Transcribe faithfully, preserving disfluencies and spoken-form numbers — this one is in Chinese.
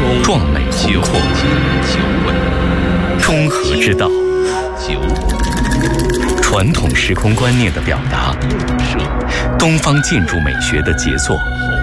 壮美宏阔，中和之道，传统时空观念的表达，东方建筑美学的杰作。